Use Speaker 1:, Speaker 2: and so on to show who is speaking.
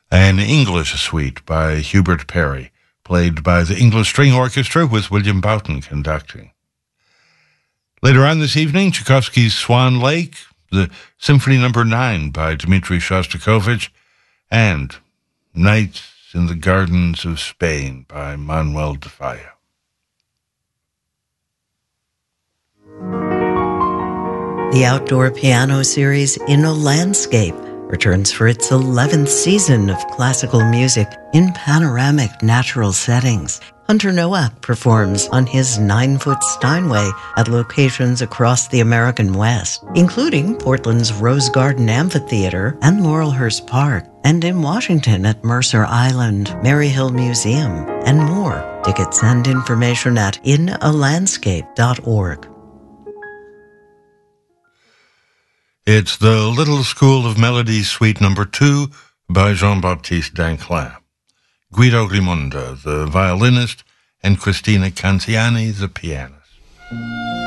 Speaker 1: An English suite by Hubert Perry, played by the English String Orchestra with William Boughton conducting. Later on this evening, Tchaikovsky's Swan Lake, the Symphony No. 9 by Dmitri Shostakovich, and Nights in the Gardens of Spain by Manuel de Falla.
Speaker 2: The outdoor piano series In a Landscape returns for its 11th season of classical music in panoramic natural settings. Hunter Nowak performs on his 9-foot Steinway at locations across the American West, including Portland's Rose Garden Amphitheater and Laurelhurst Park, and in Washington at Mercer Island, Maryhill Museum, and more. Tickets and information at inalandscape.org.
Speaker 1: It's the Little School of Melody Suite No. 2 by Jean-Baptiste Danclin. Guido Rimonda, the violinist, and Cristina Canziani, the pianist.